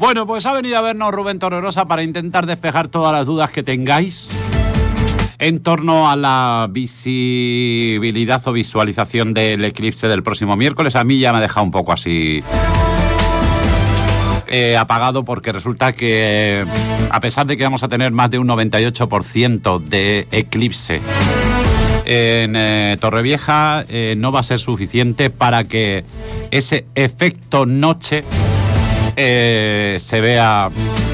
Bueno, pues ha venido a vernos Rubén Torregrosa para intentar despejar todas las dudas que tengáis en torno a la visibilidad o visualización del eclipse del próximo miércoles. A mí ya me ha dejado un poco así apagado, porque resulta que a pesar de que vamos a tener más de un 98% de eclipse en Torrevieja, no va a ser suficiente para que ese efecto noche se vea,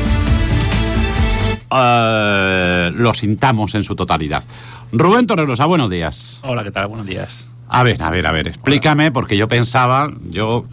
lo sintamos en su totalidad. Rubén Torregrosa, buenos días. Hola, ¿qué tal? Buenos días. A ver, explícame, porque yo pensaba, yo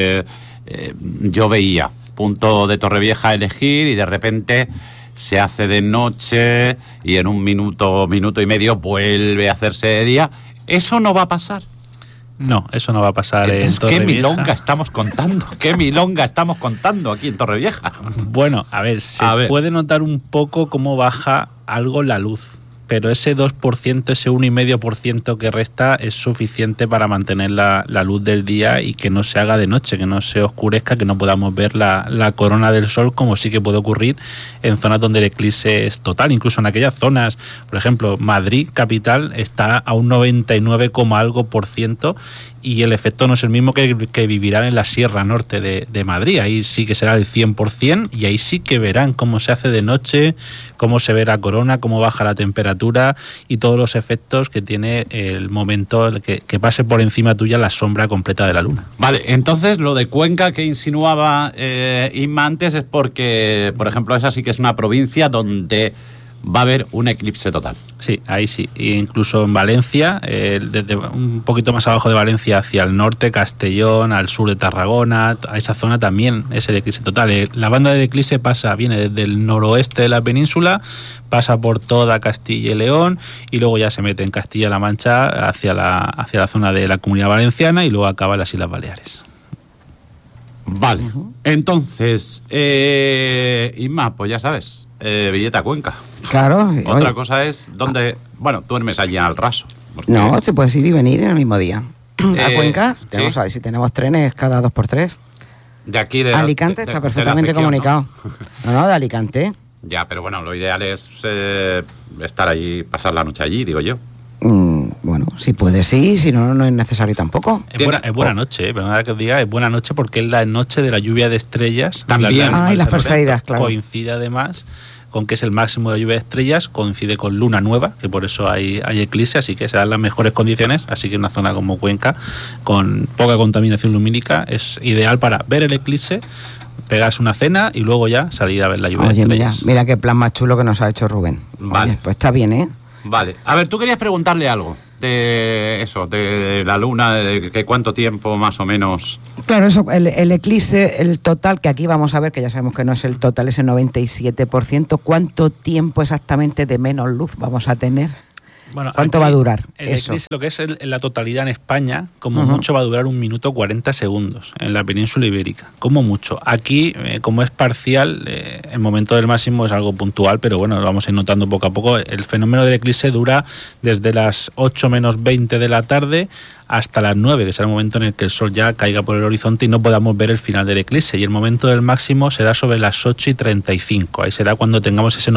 veía punto de Torrevieja a elegir y de repente se hace de noche y en un minuto y medio vuelve a hacerse de día. ¿Eso no va a pasar? No, eso no va a pasar en Torrevieja. ¿Qué milonga estamos contando? ¿Qué milonga estamos contando aquí en Torrevieja? Bueno, a ver, puede notar un poco cómo baja algo la luz, pero ese 2%, ese 1,5% que resta es suficiente para mantener la luz del día y que no se haga de noche, que no se oscurezca, que no podamos ver la corona del sol, como sí que puede ocurrir en zonas donde el eclipse es total. Incluso en aquellas zonas, por ejemplo, Madrid, capital, está a un 99, algo %, y el efecto no es el mismo que vivirán en la Sierra Norte de Madrid. Ahí sí que será el 100% y ahí sí que verán cómo se hace de noche, cómo se ve la corona, cómo baja la temperatura y todos los efectos que tiene el momento que pase por encima tuya la sombra completa de la luna. Vale, entonces lo de Cuenca que insinuaba Inma antes es porque, por ejemplo, esa sí que es una provincia donde va a haber un eclipse total. Sí, ahí sí. E incluso en Valencia, desde un poquito más abajo de Valencia hacia el norte, Castellón, al sur de Tarragona, a esa zona también es el eclipse total. La banda del eclipse viene desde el noroeste de la península, pasa por toda Castilla y León y luego ya se mete en Castilla-La Mancha hacia la zona de la Comunidad Valenciana y luego acaba en las Islas Baleares. Vale, entonces, Inma, pues ya sabes, billete a Cuenca. Claro. Otra cosa es donde, bueno, duermes allí al raso. No, te puedes ir y venir en el mismo día. A Cuenca, sí. A ver si tenemos trenes cada 2x3. De aquí de Alicante está perfectamente comunicado. No, de Alicante. Ya, pero bueno, lo ideal es estar allí, pasar la noche allí, digo yo. Bueno, si puedes sí, si no, no es necesario tampoco. Es buena noche, perdona que os diga, es buena noche porque es la noche de la lluvia de estrellas. También. Y las Perseidas, claro. Coincide además con que es el máximo de la lluvia de estrellas, coincide con luna nueva, que por eso hay eclipse, así que se dan las mejores condiciones, así que una zona como Cuenca, con poca contaminación lumínica, es ideal para ver el eclipse, pegarse una cena y luego ya salir a ver la lluvia de estrellas. Mira qué plan más chulo que nos ha hecho Rubén. Vale. Oye, pues está bien, ¿eh? Vale. A ver, tú querías preguntarle algo de eso, de la luna, de que cuánto tiempo más o menos. Claro, eso, el eclipse, el total, que aquí vamos a ver, que ya sabemos que no es el total, es el 97%. ¿Cuánto tiempo exactamente de menos luz vamos a tener? Bueno, ¿cuánto va a durar el eso? Eclipse, lo que es la totalidad en España, como mucho va a durar 1 minuto 40 segundos en la península ibérica, como mucho. Aquí, como es parcial, el momento del máximo es algo puntual, pero bueno, lo vamos a ir notando poco a poco. El fenómeno del eclipse dura desde las 8 menos 20 de la tarde hasta las 9, que será el momento en el que el sol ya caiga por el horizonte y no podamos ver el final del eclipse. Y el momento del máximo será sobre las 8:35. Ahí será cuando tengamos ese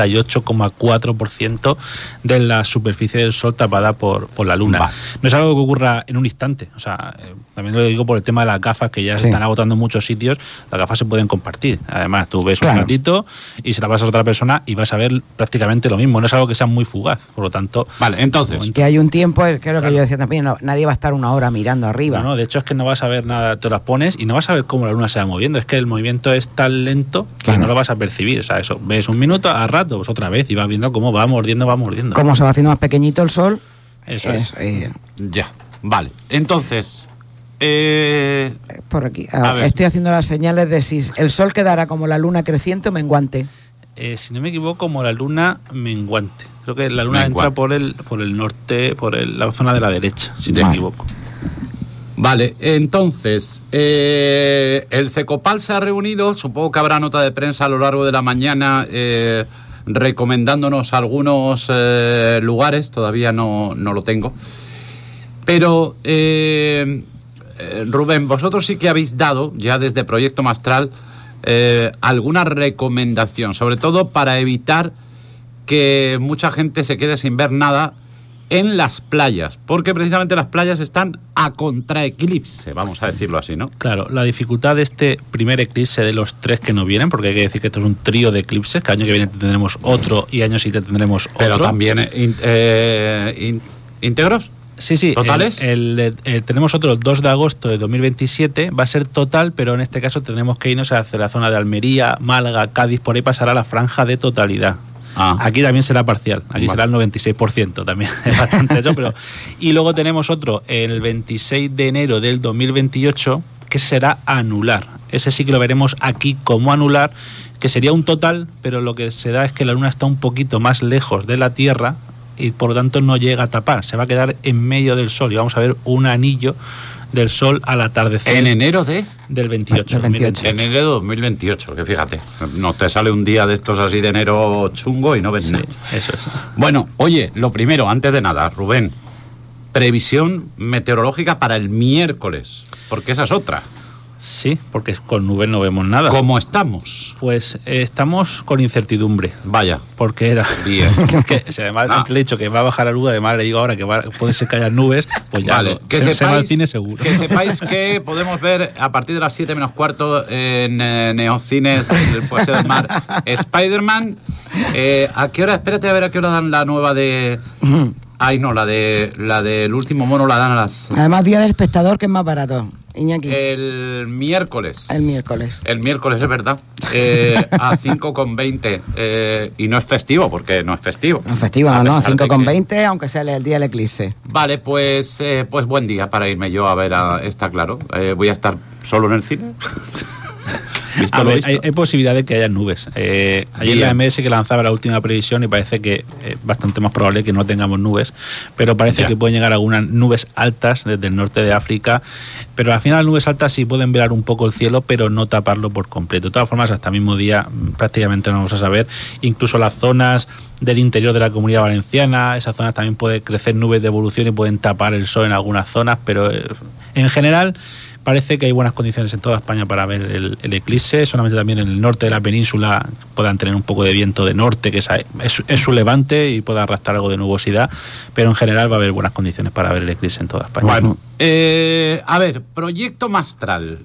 98,4% de la superficie del sol tapada por la luna. Vale. No es algo que ocurra en un instante. O sea, también lo digo por el tema de las gafas, que ya se están agotando en muchos sitios. Las gafas se pueden compartir. Además, tú ves un ratito y se la pasas a otra persona y vas a ver prácticamente lo mismo. No es algo que sea muy fugaz. Por lo tanto... Vale, entonces... Que hay un tiempo, que es lo que yo decía también, nadie va a estar 1 hora mirando arriba. No, de hecho es que no vas a ver nada, te las pones y no vas a ver cómo la luna se va moviendo. Es que el movimiento es tan lento que no lo vas a percibir. O sea, eso, ves 1 minuto, a rato, pues otra vez, y vas viendo cómo va mordiendo. Cómo se va haciendo más pequeñito el sol. Eso es. Ya, vale. Entonces... por aquí. Estoy haciendo las señales de si el sol quedará como la luna creciente o menguante. Si no me equivoco, como la luna menguante. Creo que la luna entra por el norte, la zona de la derecha, si no me equivoco. Vale, entonces, el CECOPAL se ha reunido, supongo que habrá nota de prensa a lo largo de la mañana recomendándonos algunos lugares, todavía no lo tengo. Pero, Rubén, vosotros sí que habéis dado, ya desde Proyecto Mastral, alguna recomendación, sobre todo para evitar que mucha gente se quede sin ver nada en las playas, porque precisamente las playas están a contraeclipse, vamos a decirlo así, ¿no? Claro, la dificultad de este primer eclipse de los 3 que no vienen, porque hay que decir que esto es un trío de eclipses, que año que viene tendremos otro y año siguiente tendremos otro. Pero también íntegros. Sí. ¿Totales? Tenemos otro el 2 de agosto de 2027, va a ser total, pero en este caso tenemos que irnos hacia la zona de Almería, Málaga, Cádiz, por ahí pasará la franja de totalidad. Aquí también será parcial, aquí será el 96%, también es bastante eso, pero... Y luego tenemos otro el 26 de enero del 2028, que será anular. Ese sí que lo veremos aquí como anular, que sería un total, pero lo que se da es que la Luna está un poquito más lejos de la Tierra y por lo tanto no llega a tapar, se va a quedar en medio del Sol y vamos a ver un anillo del Sol al atardecer. ¿En enero del 28? En enero de 2028, que fíjate, no te sale un día de estos así de enero chungo y no ves nada. Eso es. Bueno, oye, lo primero, antes de nada, Rubén, previsión meteorológica para el miércoles, porque esa es otra. Sí, porque con nubes no vemos nada. ¿Cómo estamos? Pues estamos con incertidumbre. Vaya. Porque era... Bien. que, además le he dicho que va a bajar la luz, además le digo ahora que puede ser que haya nubes, pues ya vale. se va al cine seguro. Que sepáis que podemos ver a partir de las 7 menos cuarto en Neocines del Paseo del Mar Spider-Man. ¿A qué hora? Espérate a ver a qué hora dan la nueva de... Ay, no, la del último mono la dan a las... Además, Día del Espectador, que es más barato, Iñaki. El miércoles. El miércoles, es verdad. A 5,20. Y no es festivo, porque no es festivo. No es festivo, no, 5,20, aunque sea el día del eclipse. Vale, pues buen día para irme yo a ver, está claro. Voy a estar solo en el cine. A ver, hay posibilidad de que haya nubes. Ayer la OMS que lanzaba la última previsión y parece que es bastante más probable que no tengamos nubes, pero parece que pueden llegar algunas nubes altas desde el norte de África, pero al final las nubes altas sí pueden velar un poco el cielo, pero no taparlo por completo. De todas formas, hasta el mismo día prácticamente no vamos a saber. Incluso las zonas del interior de la Comunidad Valenciana, esas zonas también puede crecer nubes de evolución y pueden tapar el sol en algunas zonas, pero en general parece que hay buenas condiciones en toda España para ver el eclipse, solamente también en el norte de la península puedan tener un poco de viento de norte, que es su levante y pueda arrastrar algo de nubosidad, pero en general va a haber buenas condiciones para ver el eclipse en toda España. Bueno, a ver, proyecto Mastral.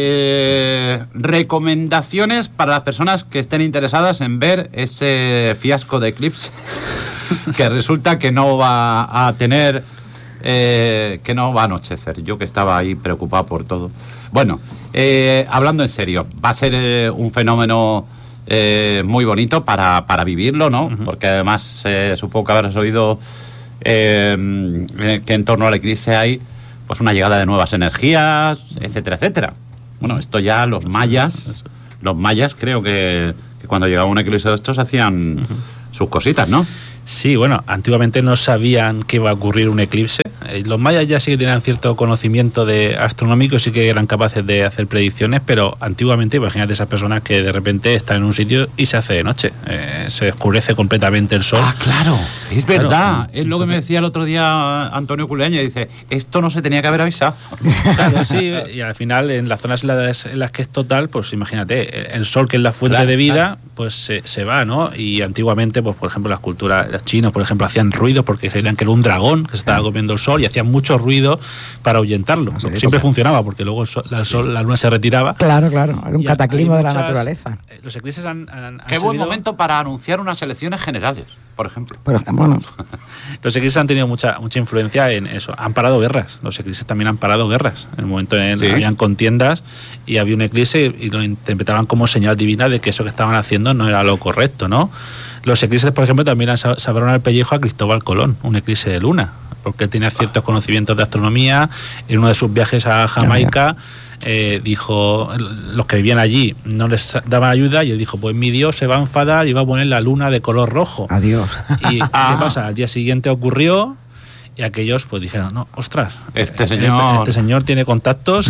Recomendaciones para las personas que estén interesadas en ver ese fiasco de eclipse que resulta que no va a tener... que no va a anochecer. Yo que estaba ahí preocupado por todo. Bueno, hablando en serio, va a ser un fenómeno muy bonito para vivirlo, ¿no? Uh-huh. Porque además supongo que habrás oído que en torno al eclipse hay pues una llegada de nuevas energías, etcétera, etcétera. Bueno, esto ya los mayas creo que cuando llegaba un eclipse de estos hacían sus cositas, ¿no? Sí, bueno, antiguamente no sabían que iba a ocurrir un eclipse. Los mayas ya sí que tenían cierto conocimiento de astronómico, sí que eran capaces de hacer predicciones, pero antiguamente, imagínate esas personas que de repente están en un sitio y se hace de noche, se oscurece completamente el sol. Ah, claro, es verdad. Claro. Es lo que me decía el otro día Antonio Culeaña, dice, esto no se tenía que haber avisado. Claro, sí, y al final en las zonas en las que es total, pues imagínate, el sol que es la fuente de vida, pues se va, ¿no? Y antiguamente, pues por ejemplo, las culturas, los chinos, por ejemplo, hacían ruido porque creían que era un dragón que se estaba comiendo el sol y hacían mucho ruido para ahuyentarlo. Siempre funcionaba porque luego la luna se retiraba. Claro, era un cataclismo de la naturaleza. Los eclipses han Qué buen momento para anunciar unas elecciones generales, por ejemplo. Bueno. Los eclipses han tenido mucha influencia en eso. Han parado guerras. Los eclipses también han parado guerras. En el momento en que habían contiendas y había un eclipse y lo interpretaban como señal divina de que eso que estaban haciendo no era lo correcto, ¿no? Los eclipses, por ejemplo, también salvaron al pellejo a Cristóbal Colón, un eclipse de luna, porque él tenía ciertos conocimientos de astronomía. En uno de sus viajes a Jamaica dijo, los que vivían allí no les daban ayuda y él dijo, pues mi Dios se va a enfadar y va a poner la luna de color rojo. Adiós. ¿Y qué pasa? Al día siguiente ocurrió y aquellos pues dijeron, no, ostras, este señor tiene contactos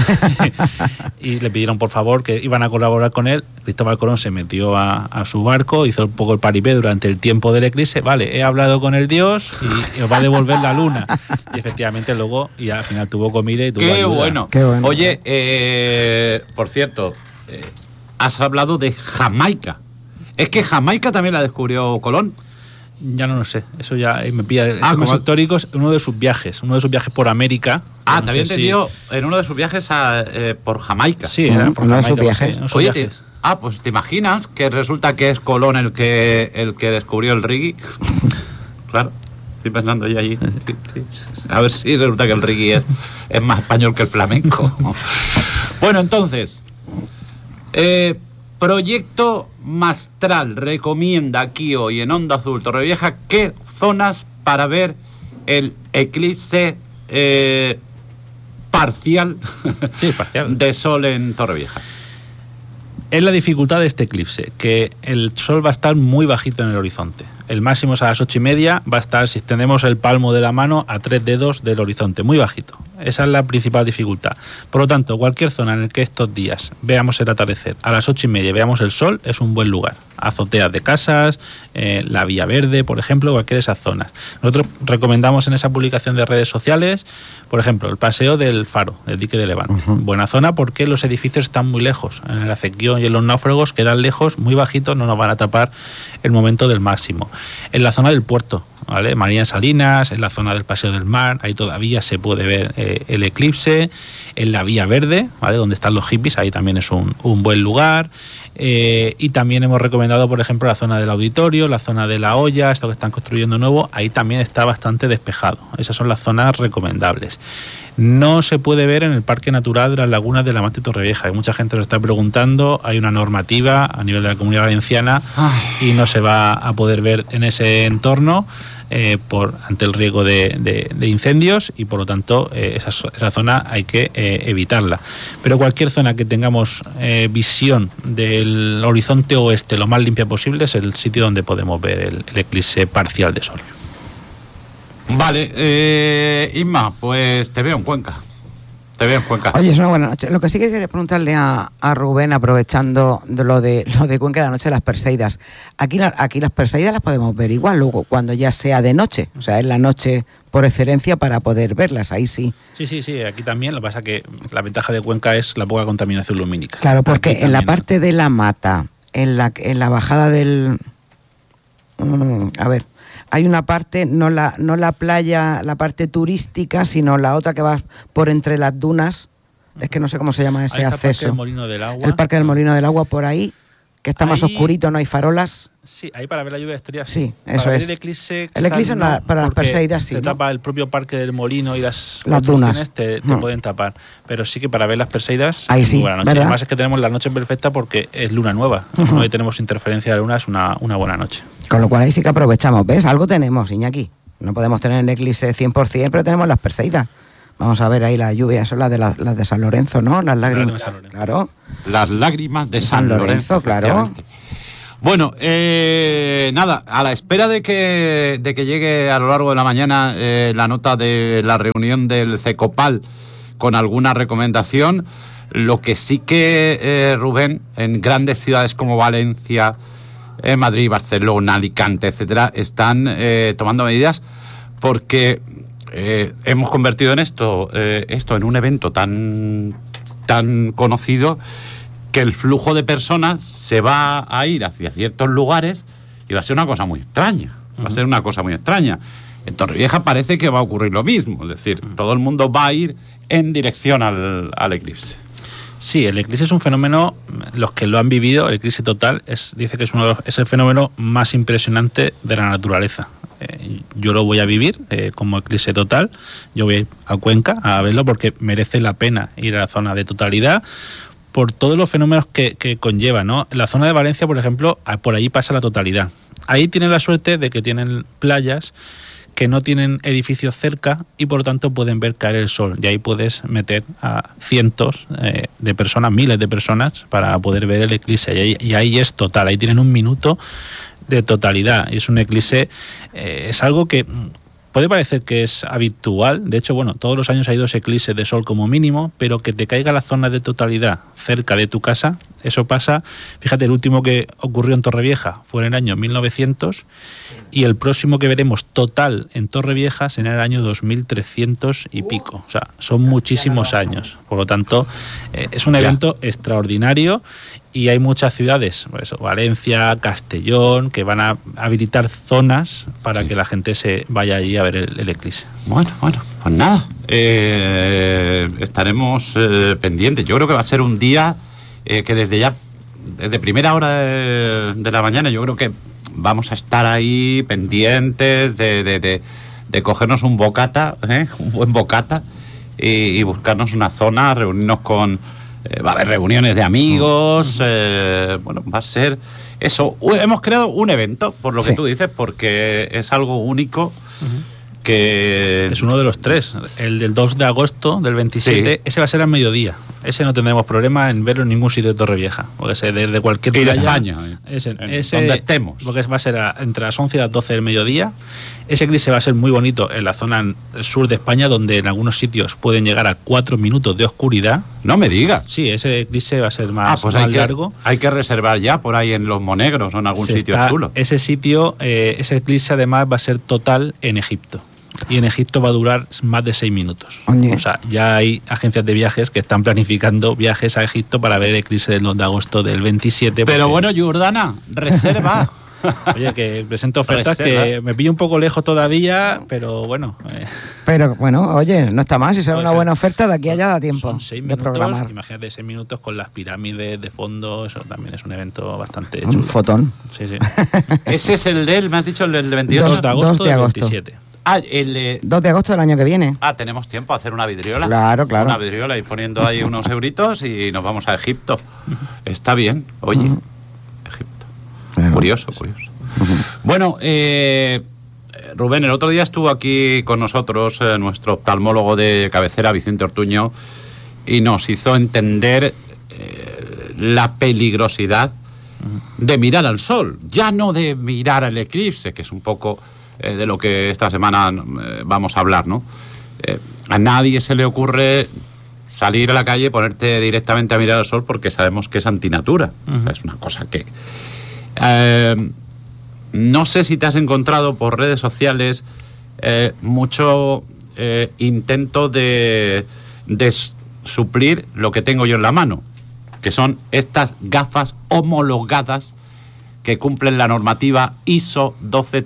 y le pidieron por favor que iban a colaborar con él. Cristóbal Colón se metió a su barco, hizo un poco el paripé durante el tiempo del eclipse. Vale, he hablado con el Dios y os va a devolver la luna. Y efectivamente luego, y al final tuvo comida y tuvo ayuda. Qué bueno. Qué bueno. Oye, por cierto, has hablado de Jamaica. ¿Es que Jamaica también la descubrió Colón? Ya no lo sé, eso ya me pilla. Como históricos, uno de sus viajes por América. Ah, te había entendido en uno de sus viajes por Jamaica. Sí, por Jamaica. Oye, pues te imaginas que resulta que es Colón el que descubrió el reggae. Claro, estoy pensando ya allí. A ver si resulta que el reggae es más español que el flamenco. Bueno, entonces, Proyecto Mastral recomienda aquí hoy en Onda Azul Torrevieja qué zonas para ver el eclipse parcial, parcial de sol en Torrevieja. Es la dificultad de este eclipse, que el sol va a estar muy bajito en el horizonte. El máximo es a las 8:30, va a estar, si extendemos el palmo de la mano, a 3 dedos del horizonte, muy bajito. Esa es la principal dificultad. Por lo tanto, cualquier zona en la que estos días veamos el atardecer a las 8:30 y veamos el sol, es un buen lugar. Azoteas de casas, la Vía Verde, por ejemplo, cualquiera de esas zonas. Nosotros recomendamos en esa publicación de redes sociales, por ejemplo, el paseo del Faro, del dique de Levante. Buena zona porque los edificios están muy lejos. En el Acequión y en los Náufragos quedan lejos, muy bajitos, no nos van a tapar el momento del máximo. En la zona del puerto, ¿vale? María Salinas, en la zona del Paseo del Mar, ahí todavía se puede ver el eclipse. En la Vía Verde, ¿vale? Donde están los hippies, ahí también es un buen lugar. Y también hemos recomendado, por ejemplo, la zona del Auditorio, la zona de La Hoya, esto que están construyendo nuevo, ahí también está bastante despejado. Esas son las zonas recomendables. No se puede ver en el Parque Natural de las Lagunas de la Mata y Torrevieja. Hay mucha gente nos está preguntando, hay una normativa a nivel de la Comunidad Valenciana y no se va a poder ver en ese entorno ante el riesgo de incendios y por lo tanto esa zona hay que evitarla. Pero cualquier zona que tengamos visión del horizonte oeste lo más limpia posible es el sitio donde podemos ver el eclipse parcial de sol. Vale, Isma, pues te veo en Cuenca. Oye, es una buena noche. Lo que sí que quería preguntarle a Rubén, aprovechando lo de Cuenca, la noche de las Perseidas. Aquí las Perseidas las podemos ver igual, luego cuando ya sea de noche. O sea, es la noche por excelencia para poder verlas, ahí sí. Sí, aquí también. Lo que pasa es que la ventaja de Cuenca es la poca contaminación lumínica. Claro, porque en la parte de la Mata, en la bajada del... hay una parte, no la playa, la parte turística, sino la otra que va por entre las dunas. Es que no sé cómo se llama ese acceso. El Parque del Molino del Agua. El Parque del Molino del Agua, por ahí, que está más oscurito, no hay farolas. Sí, ahí para ver la lluvia de estrellas. Sí, eso para es. Ver el eclipse no, para las Perseidas sí. Te tapa el propio Parque del Molino y las dunas. Te pueden tapar. Pero sí que para ver las Perseidas, ahí sí, buena noche. ¿verdad? Además es que tenemos la noche perfecta porque es luna nueva. No tenemos interferencia de luna, es una buena noche. Con lo cual ahí sí que aprovechamos. ¿Ves? Algo tenemos, Iñaki. No podemos tener el eclipse 100%, pero tenemos las Perseidas. Vamos a ver ahí la lluvia, son las de San Lorenzo, ¿no? Las lágrimas. Claro. Las lágrimas de San Lorenzo, claro. Bueno, nada, a la espera de que llegue a lo largo de la mañana la nota de la reunión del CECOPAL con alguna recomendación, lo que sí que, Rubén, en grandes ciudades como Valencia, Madrid, Barcelona, Alicante, etcétera, están tomando medidas porque hemos convertido en esto en un evento tan conocido que el flujo de personas se va a ir hacia ciertos lugares y va a ser una cosa muy extraña. En Torrevieja parece que va a ocurrir lo mismo, es decir, todo el mundo va a ir en dirección al eclipse. Sí, el eclipse es un fenómeno, los que lo han vivido, el eclipse total, dice que es el fenómeno más impresionante de la naturaleza. Yo lo voy a vivir como eclipse total, yo voy a ir a Cuenca a verlo porque merece la pena ir a la zona de totalidad, por todos los fenómenos que conlleva, ¿no? En la zona de Valencia, por ejemplo, por ahí pasa la totalidad. Ahí tienen la suerte de que tienen playas que no tienen edificios cerca y por lo tanto pueden ver caer el sol. Y ahí puedes meter a cientos de personas, miles de personas, para poder ver el eclipse. Y ahí es total, ahí tienen un minuto de totalidad. Y es un eclipse, es algo que Puede parecer que es habitual, de hecho, bueno, todos los años hay 2 eclipses de sol como mínimo, pero que te caiga la zona de totalidad cerca de tu casa, eso pasa. Fíjate, el último que ocurrió en Torrevieja fue en el año 1900 y el próximo que veremos total en Torrevieja será en el año 2300 y pico. O sea, son muchísimos años. Por lo tanto, es un evento extraordinario. Y hay muchas ciudades, pues, Valencia, Castellón, que van a habilitar zonas para que la gente se vaya allí a ver el eclipse. Bueno, pues nada, estaremos pendientes. Yo creo que va a ser un día que desde primera hora de la mañana, yo creo que vamos a estar ahí pendientes de cogernos un bocata, un buen bocata, y buscarnos una zona, reunirnos con... va a haber reuniones de amigos, va a ser eso. Hemos creado un evento, por lo que tú dices, porque es algo único que... Es uno de los 3, el del 2 de agosto del 27, ese va a ser al mediodía. Ese no tendremos problema en verlo en ningún sitio de Torrevieja, porque desde cualquier playa, España, donde estemos. Porque va a ser entre las 11 y las 12 del mediodía. Ese eclipse va a ser muy bonito en la zona sur de España, donde en algunos sitios pueden llegar a 4 minutos de oscuridad. No me digas. Sí, ese eclipse va a ser más largo. Hay que reservar ya por ahí en Los Monegros o en algún sitio chulo. Ese sitio, ese eclipse además va a ser total en Egipto. Y en Egipto va a durar más de 6 minutos. O sea, ya hay agencias de viajes que están planificando viajes a Egipto para ver el eclipse del 2 de agosto del 27. Pero bueno, Jordana, reserva. Oye, que presento ofertas que me pillo un poco lejos todavía, pero bueno. Pero bueno, oye, no está mal, si será una buena oferta, de aquí a allá da tiempo. Son 6 minutos, programar. Imagínate 6 minutos con las pirámides de fondo, eso también es un evento bastante chulo. Un fotón. Sí. Ese es el del, me has dicho, el del 28. 2 de agosto del 27. El 2 de agosto del año que viene. Tenemos tiempo a hacer una vidriola. Claro. Una vidriola y poniendo ahí unos euritos y nos vamos a Egipto. Está bien, oye. Egipto. Curioso. Bueno, Rubén, el otro día estuvo aquí con nosotros nuestro oftalmólogo de cabecera, Vicente Ortuño, y nos hizo entender la peligrosidad de mirar al sol, ya no de mirar al eclipse, que es un poco de lo que esta semana vamos a hablar, ¿no? A nadie se le ocurre salir a la calle y ponerte directamente a mirar al sol porque sabemos que es antinatura. O sea, es una cosa que... no sé si te has encontrado por redes sociales mucho intento de suplir lo que tengo yo en la mano, que son estas gafas homologadas que cumplen la normativa ISO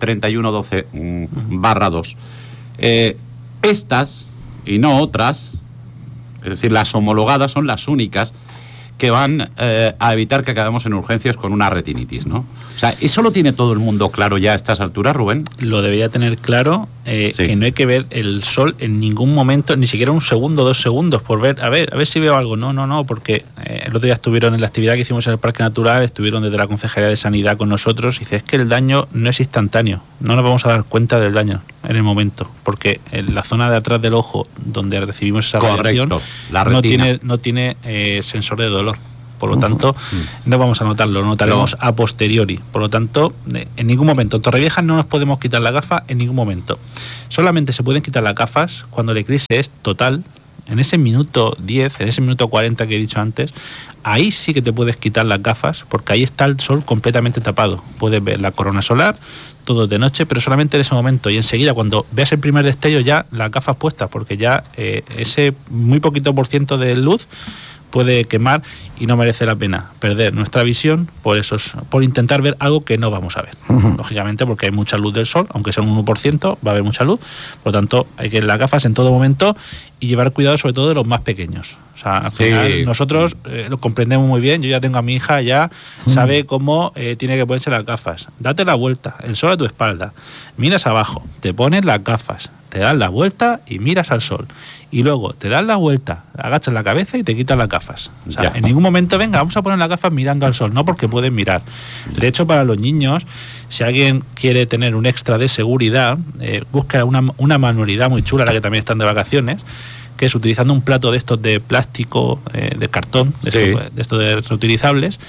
123112-2. Estas, y no otras, es decir, las homologadas son las únicas que van a evitar que acabemos en urgencias con una retinitis, ¿no? O sea, ¿eso lo tiene todo el mundo claro ya a estas alturas, Rubén? Lo debería tener claro, que no hay que ver el sol en ningún momento, ni siquiera 1 segundo, 2 segundos, por ver, a ver si veo algo. No, porque el otro día estuvieron en la actividad que hicimos en el Parque Natural, estuvieron desde la Consejería de Sanidad con nosotros, y dice, es que el daño no es instantáneo, no nos vamos a dar cuenta del daño en el momento, porque en la zona de atrás del ojo, donde recibimos esa radiación, no tiene sensor de dolor. Por lo tanto, no vamos a notarlo, lo notaremos a posteriori. Por lo tanto, en ningún momento, en Torrevieja no nos podemos quitar la gafa en ningún momento. Solamente se pueden quitar las gafas cuando el eclipse es total. En ese minuto 10, en ese minuto 40 que he dicho antes, ahí sí que te puedes quitar las gafas, porque ahí está el sol completamente tapado. Puedes ver la corona solar, todo de noche, pero solamente en ese momento. Y enseguida, cuando veas el primer destello, ya las gafas puestas, porque ya ese muy poquito % de luz puede quemar y no merece la pena perder nuestra visión por intentar ver algo que no vamos a ver. Lógicamente, porque hay mucha luz del sol, aunque sea un 1%, va a haber mucha luz. Por lo tanto, hay que ir las gafas en todo momento y llevar cuidado sobre todo de los más pequeños. O sea, al final, nosotros lo comprendemos muy bien. Yo ya tengo a mi hija, ya sabe cómo tiene que ponerse las gafas. Date la vuelta, el sol a tu espalda, miras abajo, te pones las gafas, te das la vuelta y miras al sol. Y luego te das la vuelta, agachas la cabeza y te quitas las gafas. O sea, en ningún momento, venga, vamos a poner las gafas mirando al sol, no, porque pueden mirar. De hecho, para los niños, si alguien quiere tener un extra de seguridad, busca una manualidad muy chula, la que también están de vacaciones, que es utilizando un plato de estos de plástico, de cartón, de estos de reutilizables,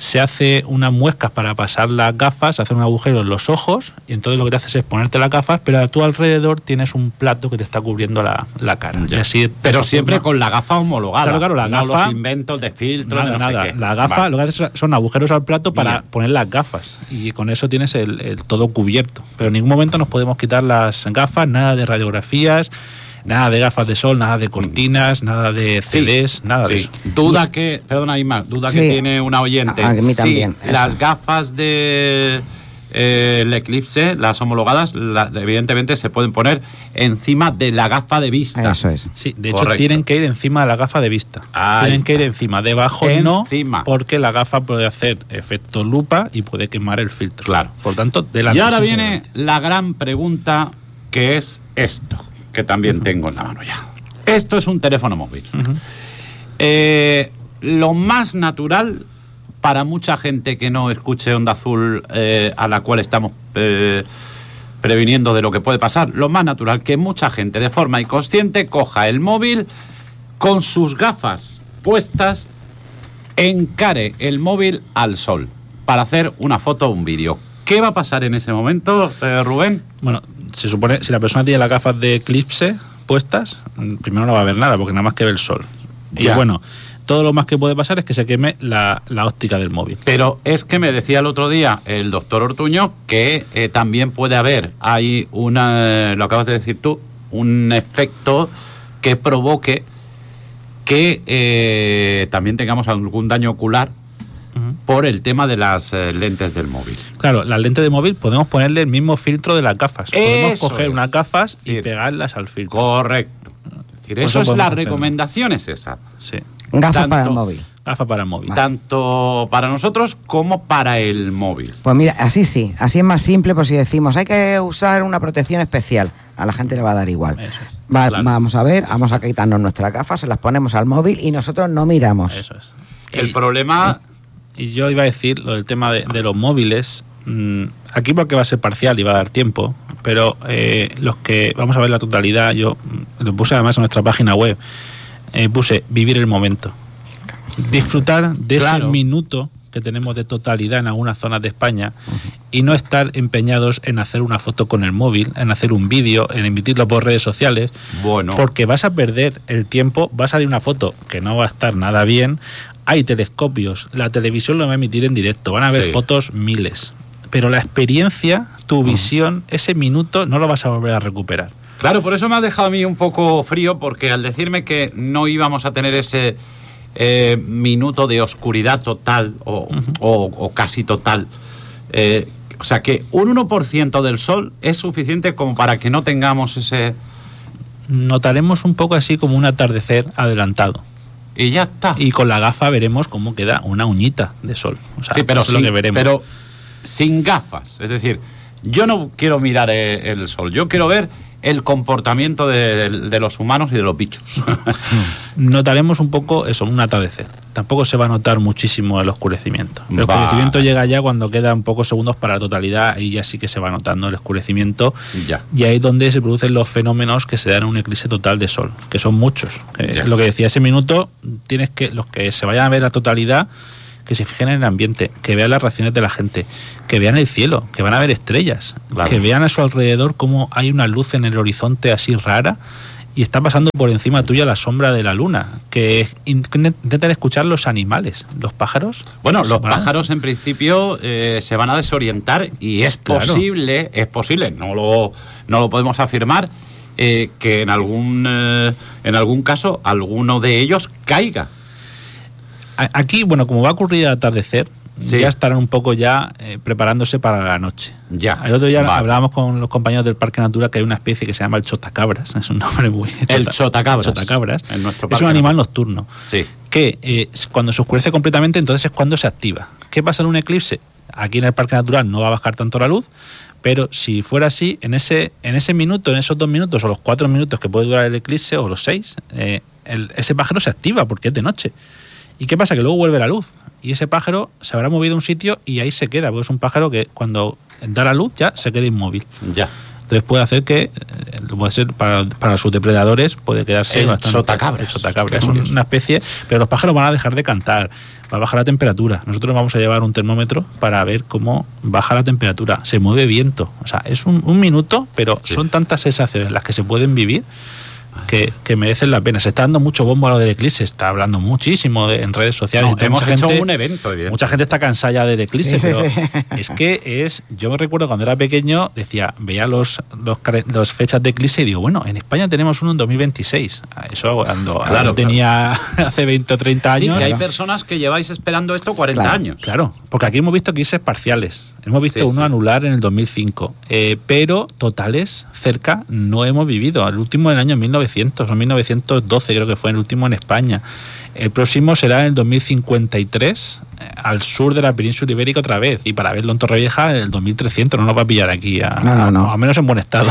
se hace unas muescas para pasar las gafas, se hace un agujero en los ojos y entonces lo que te haces es ponerte las gafas, pero a tu alrededor tienes un plato que te está cubriendo la cara. Y así, pero siempre con la gafa homologada. Claro, la gafa, no los inventos de filtro, nada, de no sé qué. La gafa, lo que haces son agujeros al plato para poner las gafas y con eso tienes el todo cubierto. Pero en ningún momento nos podemos quitar las gafas, nada de radiografías, nada de gafas de sol, nada de cortinas, nada de CDs, nada de eso. Duda que tiene una oyente. A mí también. Las gafas de el Eclipse, las homologadas, evidentemente se pueden poner encima de la gafa de vista. Eso es. Sí, de hecho tienen que ir encima de la gafa de vista. Tienen que ir encima, debajo encima. No, porque la gafa puede hacer efecto lupa y puede quemar el filtro. Claro. Por tanto, delante. Y ahora viene la gran pregunta, que es esto, que también tengo en la mano ya. Esto es un teléfono móvil. Lo más natural para mucha gente que no escuche Onda Azul, a la cual estamos previniendo de lo que puede pasar, lo más natural que mucha gente de forma inconsciente coja el móvil con sus gafas puestas, encare el móvil al sol para hacer una foto o un vídeo. ¿Qué va a pasar en ese momento, Rubén? Bueno, se supone, si la persona tiene las gafas de Eclipse puestas, primero no va a ver nada porque nada más que ve el sol. Ya. Y bueno, todo lo más que puede pasar es que se queme la óptica del móvil. Pero es que me decía el otro día el doctor Ortuño que también puede haber ahí lo acabas de decir tú, un efecto que provoque que también tengamos algún daño ocular por el tema de las lentes del móvil. Claro, las lentes del móvil podemos ponerle el mismo filtro de las gafas. Podemos coger unas gafas y pegarlas al filtro. Correcto. Es decir, eso es la recomendación, es esa. Sí. Gafas para el móvil. Gafa para el móvil. Tanto para nosotros como para el móvil. Pues mira, así sí, así es más simple, por si decimos hay que usar una protección especial, a la gente le va a dar igual. Eso es. Claro. Vamos a quitarnos nuestras gafas, se las ponemos al móvil y nosotros no miramos. Eso es. El problema... Y yo iba a decir lo del tema de los móviles, aquí porque va a ser parcial y va a dar tiempo, pero los que vamos a ver la totalidad, yo lo puse además en nuestra página web, puse vivir el momento. Disfrutar de ese minuto que tenemos de totalidad en algunas zonas de España y no estar empeñados en hacer una foto con el móvil, en hacer un vídeo, en emitirlo por redes sociales, porque vas a perder el tiempo, va a salir una foto que no va a estar nada bien, hay telescopios, la televisión lo va a emitir en directo, van a haber fotos miles, pero la experiencia, tu visión, ese minuto no lo vas a volver a recuperar. Claro, por eso me ha dejado a mí un poco frío, porque al decirme que no íbamos a tener ese minuto de oscuridad total o casi total, o sea que un 1% del sol es suficiente como para que no tengamos ese... Notaremos un poco así como un atardecer adelantado. Y ya está. Y con la gafa veremos cómo queda una uñita de sol. O sea, sí, pero, es lo que veremos. Pero sin gafas. Es decir, yo no quiero mirar el sol, yo quiero ver el comportamiento de los humanos y de los bichos. Notaremos un poco eso, un atardecer. Tampoco se va a notar muchísimo el oscurecimiento. El oscurecimiento llega ya cuando quedan pocos segundos para la totalidad y ya sí que se va notando el oscurecimiento. Ya. Y ahí es donde se producen los fenómenos que se dan en un eclipse total de sol, que son muchos. Lo que decía, ese minuto, tienes que los que se vayan a ver la totalidad, que se fijen en el ambiente, que vean las reacciones de la gente, que vean el cielo, que van a ver estrellas, que vean a su alrededor cómo hay una luz en el horizonte así rara y está pasando por encima tuya la sombra de la luna, que intenten escuchar los animales, los pájaros. Bueno, los pájaros en principio se van a desorientar y es posible, no lo podemos afirmar, que en algún caso alguno de ellos caiga. Aquí, bueno, como va a ocurrir al atardecer, ya estarán un poco preparándose para la noche. Ya. El otro día hablábamos con los compañeros del Parque Natura que hay una especie que se llama el chotacabras, es un nombre muy... El chotacabras. En nuestro parque es un animal nocturno. Sí. Que cuando se oscurece completamente, entonces es cuando se activa. ¿Qué pasa en un eclipse? Aquí en el Parque Natural no va a bajar tanto la luz, pero si fuera así, en ese minuto, en esos 2 minutos o los 4 minutos que puede durar el eclipse, o los 6, ese pájaro se activa porque es de noche. ¿Y qué pasa? Que luego vuelve la luz y ese pájaro se habrá movido a un sitio y ahí se queda, porque es un pájaro que cuando da la luz ya se queda inmóvil. Ya. Entonces puede hacer que, puede ser para sus depredadores, puede quedarse bastante... Sotacabra. Es una especie, pero los pájaros van a dejar de cantar, va a bajar la temperatura. Nosotros vamos a llevar un termómetro para ver cómo baja la temperatura. Se mueve viento, o sea, es un minuto, pero son tantas sensaciones las que se pueden vivir que merecen la pena. Se está dando mucho bombo a lo del eclipse, se está hablando muchísimo en redes sociales. Hemos hecho un evento, mucha gente está cansada ya del eclipse, pero es que yo me recuerdo cuando era pequeño, veía los fechas de eclipse y digo, bueno, en España tenemos uno en 2026. Eso cuando tenía hace 20 o 30 años. Sí, que hay personas que lleváis esperando esto 40 años. Claro, porque aquí hemos visto eclipses parciales. Hemos visto uno anular en el 2005, pero totales cerca no hemos vivido. El último en el año 1900 o 1912 creo que fue el último en España. El próximo será en el 2053 al sur de la península ibérica otra vez, y para verlo en Torrevieja en el 2300. No nos va a pillar aquí, al menos en buen estado.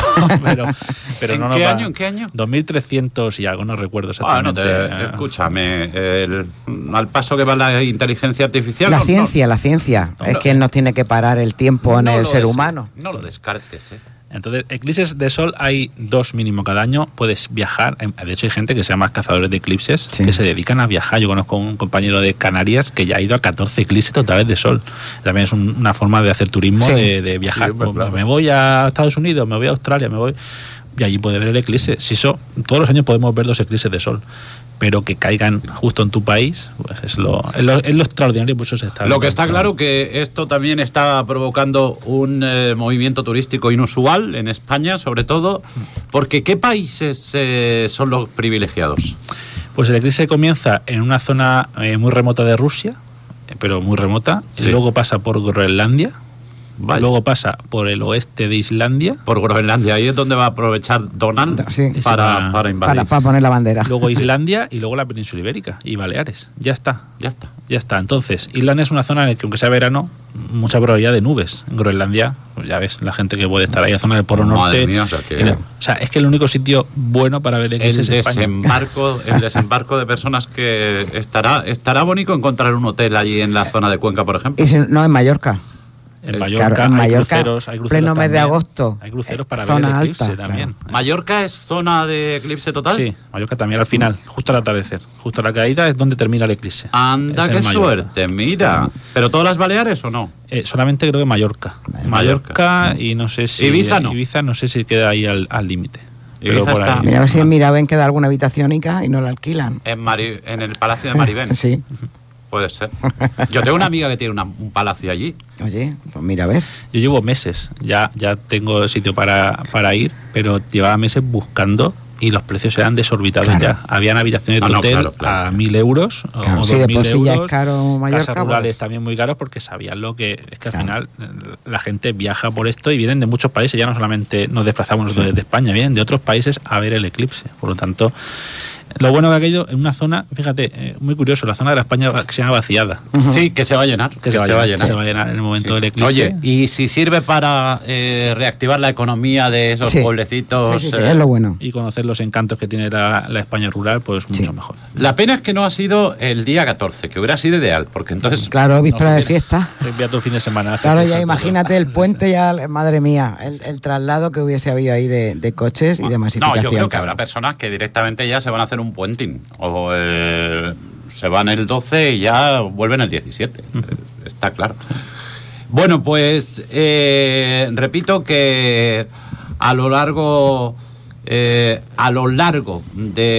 pero ¿En qué año? ¿En qué año? 2300 y algo, no recuerdo exactamente. Escúchame, al paso que va la inteligencia artificial... La ciencia. Es que nos tiene que parar el tiempo en el ser humano. No lo descartes, Entonces, eclipses de sol hay 2 mínimo cada año. Puedes viajar. De hecho, hay gente que se llama cazadores de eclipses que se dedican a viajar. Yo conozco un compañero de Canarias que ya ha ido a 14 eclipses totales de sol. También es una forma de hacer turismo, de viajar. Pues, claro. Me voy a Estados Unidos, me voy a Australia, y allí puede ver el eclipse. Si todos los años podemos ver 2 eclipses de sol, pero que caigan justo en tu país, pues es lo extraordinario, por eso se está... Lo que está claro que esto también está provocando un movimiento turístico inusual en España, sobre todo, porque ¿qué países son los privilegiados? Pues el eclipse comienza en una zona muy remota de Rusia, pero muy remota, y luego pasa por Groenlandia. Vale. Luego pasa por el oeste de Islandia. Por Groenlandia, ahí es donde va a aprovechar Donald para invadir. Para poner la bandera. Luego Islandia y luego la península ibérica y Baleares. Ya está. Entonces, Islandia es una zona en la que, aunque sea verano, mucha probabilidad de nubes. En Groenlandia, pues ya ves, la gente que puede estar ahí, la zona del Polo Norte. Mía, o sea, es que el único sitio bueno para ver eclipses es España. El desembarco de personas que estará bonito encontrar un hotel allí en la zona de Cuenca, por ejemplo. No, en Mallorca. En Mallorca, hay cruceros pleno mes de agosto. Hay cruceros para ver el eclipse también. Claro. ¿Mallorca es zona de eclipse total? Sí, Mallorca también al final, justo al atardecer. Justo a la caída es donde termina el eclipse. Anda, qué suerte, mira. ¿Pero todas las Baleares o no? Solamente creo que Mallorca y no sé si... Ibiza no. Ibiza no sé si queda ahí al límite. Ibiza está... Mira a ver si en Mirabén queda alguna habitaciónica y no la alquilan. En el Palacio de Maribén. Sí. Puede ser. Yo tengo una amiga que tiene un palacio allí. Oye, pues mira, a ver. Yo llevo meses, ya tengo sitio para ir, pero llevaba meses buscando y los precios eran desorbitados ya. Habían habitaciones de hotel a 1.000 euros o 2.000 euros. Ya es caro Mallorca, casas rurales también muy caros, porque sabían lo que es que al final la gente viaja por esto y vienen de muchos países. Ya no solamente nos desplazamos nosotros desde España, vienen de otros países a ver el eclipse. Por lo tanto, lo bueno que ha caído en una zona, fíjate, muy curioso, la zona de la España que se llama Vaciada. Sí, que se va a llenar. Se va a llenar en el momento del eclipse. Oye, y si sirve para reactivar la economía de esos pueblecitos... Sí, es lo bueno. Y conocer los encantos que tiene la España rural, pues mucho mejor. La pena es que no ha sido el día 14, que hubiera sido ideal, porque entonces... Claro, víspera de fiesta. Envía tu fin de semana. Claro, ya imagínate el puente, ya, madre mía, el traslado que hubiese habido ahí de coches y de masificación. No, yo creo que habrá personas que directamente ya se van a hacer un puenting, o se van el 12 y ya vuelven el 17. Está claro. Bueno, pues repito que a lo largo de